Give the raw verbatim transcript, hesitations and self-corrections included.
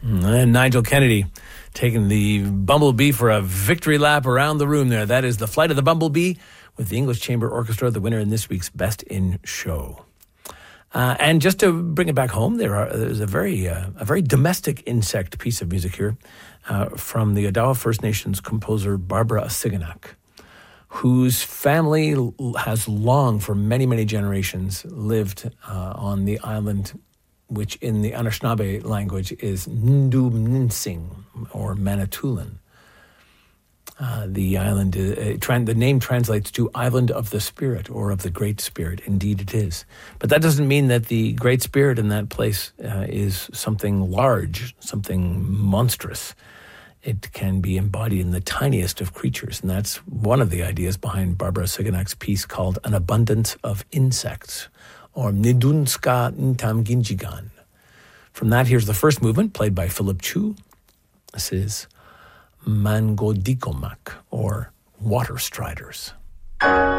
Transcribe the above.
And Nigel Kennedy taking the Bumblebee for a victory lap around the room there. That is The Flight of the Bumblebee with the English Chamber Orchestra, the winner in this week's Best in Show. Uh, and just to bring it back home, there are there's a very uh, a very domestic insect piece of music here uh, from the Odawa First Nations composer Barbara Siganak, whose family has long, for many, many generations, lived uh, on the island, which in the Anishinaabe language is Ndumninsing, or Manitoulin. Uh, the island, uh, tran- the name translates to Island of the Spirit, or of the Great Spirit. Indeed it is. But that doesn't mean that the Great Spirit in that place uh, is something large, something monstrous. It can be embodied in the tiniest of creatures, and that's one of the ideas behind Barbara Siganak's piece called An Abundance of Insects, or Nidunska Ntamginjigan. From that, here's the first movement, played by Philip Chu. This is Mangodikomak, or Water Striders.